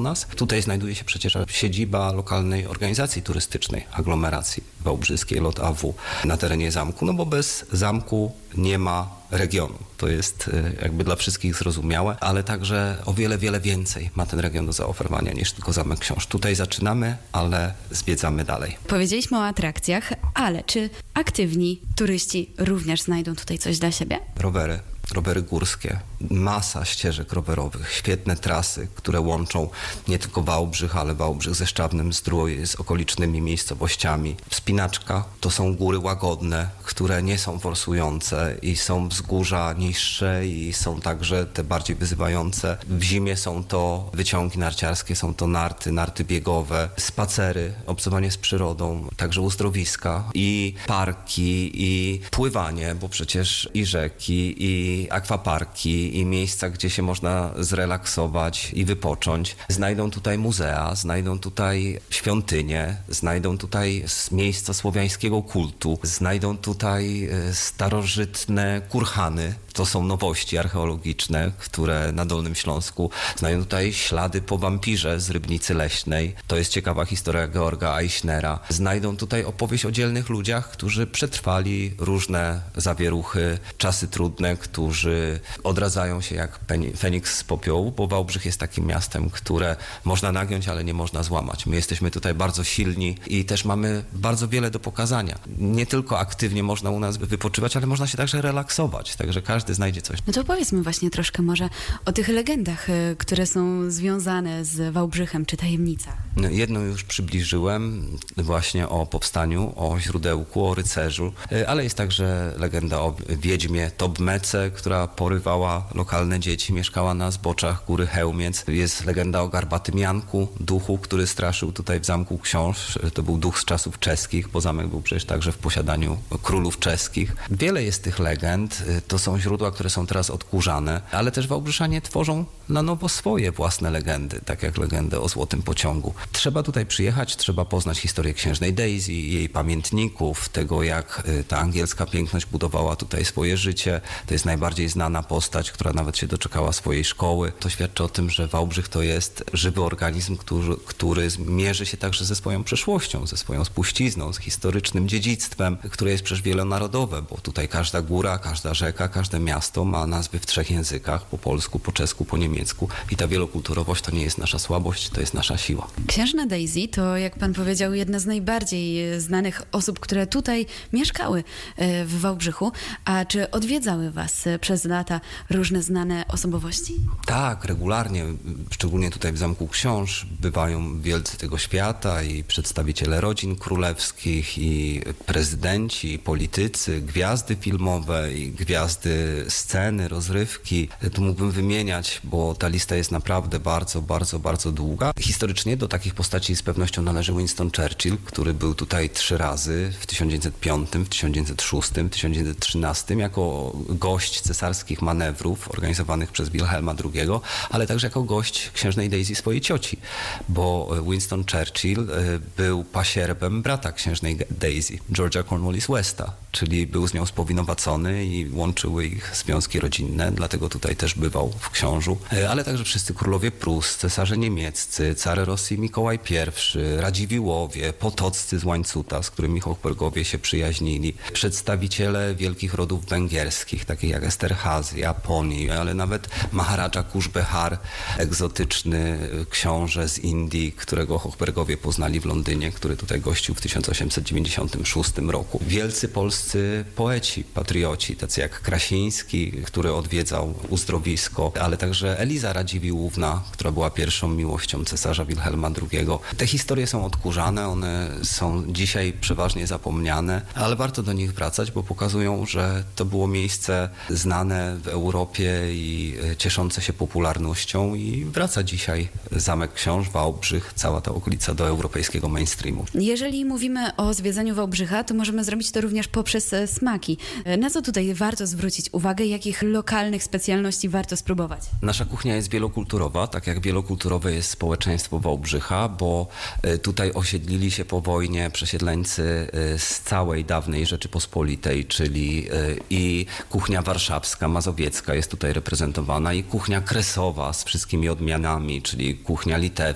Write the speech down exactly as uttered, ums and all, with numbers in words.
nas. Tutaj znajduje się przecież siedziba lokalnej organizacji turystycznej aglomeracji wałbrzyskiej, L O T A W, na terenie zamku, no bo bez zamku nie ma regionu. To jest jakby dla wszystkich zrozumiałe, ale także o wiele, wiele więcej ma ten region do zaoferowania niż tylko Zamek Książ. Tutaj zaczynamy, ale zwiedzamy dalej. Powiedzieliśmy o atrakcjach, ale czy aktywni turyści również znajdą tutaj coś dla siebie? Rowery. Rowery górskie, masa ścieżek rowerowych, świetne trasy, które łączą nie tylko Wałbrzych, ale Wałbrzych ze Szczawnym Zdrój, z okolicznymi miejscowościami. Wspinaczka to są góry łagodne, które nie są forsujące i są wzgórza niższe i są także te bardziej wyzywające. W zimie są to wyciągi narciarskie, są to narty, narty biegowe, spacery, obcowanie z przyrodą, także uzdrowiska i parki i pływanie, bo przecież i rzeki i akwaparki i miejsca, gdzie się można zrelaksować i wypocząć. Znajdą tutaj muzea, znajdą tutaj świątynie, znajdą tutaj miejsca słowiańskiego kultu, znajdą tutaj starożytne kurhany. To są nowości archeologiczne, które na Dolnym Śląsku znajdą tutaj ślady po wampirze z Rybnicy Leśnej. To jest ciekawa historia Georga Eichnera. Znajdą tutaj opowieść o dzielnych ludziach, którzy przetrwali różne zawieruchy, czasy trudne, którzy odradzają się jak Feniks z popiołu, bo Wałbrzych jest takim miastem, które można nagiąć, ale nie można złamać. My jesteśmy tutaj bardzo silni i też mamy bardzo wiele do pokazania. Nie tylko aktywnie można u nas wypoczywać, ale można się także relaksować. Także każdy znajdzie coś. No to powiedzmy właśnie troszkę może o tych legendach, które są związane z Wałbrzychem, czy tajemnicach. Jedną już przybliżyłem, właśnie o powstaniu, o źródełku, o rycerzu, ale jest także legenda o wiedźmie Tobmece, która porywała lokalne dzieci, mieszkała na zboczach Góry Chełmiec. Jest legenda o garbatym Janku, duchu, który straszył tutaj w Zamku Książ. To był duch z czasów czeskich, bo zamek był przecież także w posiadaniu królów czeskich. Wiele jest tych legend. To są źródła, które są teraz odkurzane, ale też Wałbrzyszanie tworzą na nowo swoje własne legendy, tak jak legendę o Złotym Pociągu. Trzeba tutaj przyjechać, trzeba poznać historię księżnej Daisy, jej pamiętników, tego jak ta angielska piękność budowała tutaj swoje życie. To jest najbardziej znana postać, która nawet się doczekała swojej szkoły. To świadczy o tym, że Wałbrzych to jest żywy organizm, który, który mierzy się także ze swoją przeszłością, ze swoją spuścizną, z historycznym dziedzictwem, które jest przecież wielonarodowe, bo tutaj każda góra, każda rzeka, każde miasto ma nazwy w trzech językach, po polsku, po czesku, po niemiecku i ta wielokulturowość to nie jest nasza słabość, to jest nasza siła. Księżna Daisy to, jak pan powiedział, jedna z najbardziej znanych osób, które tutaj mieszkały w Wałbrzychu. A czy odwiedzały was przez lata różne znane osobowości? Tak, regularnie, szczególnie tutaj w Zamku Książ bywają wielcy tego świata i przedstawiciele rodzin królewskich i prezydenci, i politycy, gwiazdy filmowe i gwiazdy sceny, rozrywki. Tu mógłbym wymieniać, bo ta lista jest naprawdę bardzo, bardzo, bardzo długa. Historycznie do takich postaci z pewnością należy Winston Churchill, który był tutaj trzy razy w tysiąc dziewięćset piątym, w tysiąc dziewięćset szóstym, w tysiąc dziewięćset trzynastym jako gość cesarskich manewrów organizowanych przez Wilhelma drugiego, ale także jako gość księżnej Daisy, swojej cioci, bo Winston Churchill był pasierbem brata księżnej Daisy, George'a Cornwallis Westa, czyli był z nią spowinowacony i łączyły ich związki rodzinne, dlatego tutaj też bywał w Książu, ale także wszyscy królowie Prus, cesarze niemieccy, care Rosji Mikołaj I, Radziwiłłowie, Potoccy z Łańcuta, z którymi Hochbergowie się przyjaźnili, przedstawiciele wielkich rodów węgierskich, takich jak Esterhazy, Japonii, ale nawet Maharadża Kusz-Behar, egzotyczny książę z Indii, którego Hochbergowie poznali w Londynie, który tutaj gościł w tysiąc osiemset dziewięćdziesiątym szóstym roku. Wielcy polscy poeci, patrioci, tacy jak Krasiński, który odwiedzał uzdrowisko, ale także Eliza Radziwiłłówna, która była pierwszą miłością cesarza Wilhelma drugiego. Te historie są odkurzane, one są dzisiaj przeważnie zapomniane, ale warto do nich wracać, bo pokazują, że to było miejsce znane w Europie i cieszące się popularnością i wraca dzisiaj Zamek Książ, Wałbrzych, cała ta okolica do europejskiego mainstreamu. Jeżeli mówimy o zwiedzaniu Wałbrzycha, to możemy zrobić to również poprzez smaki. Na co tutaj warto zwrócić uwagę, jakich lokalnych specjalności warto spróbować? Nasza kuchnia jest wielokulturowa, tak jak wielokulturowe jest społeczeństwo Wałbrzycha, bo tutaj osiedlili się po wojnie przesiedleńcy z całej dawnej Rzeczypospolitej, czyli i kuchnia warszawska, mazowiecka jest tutaj reprezentowana i kuchnia kresowa z wszystkimi odmianami, czyli kuchnia litewska,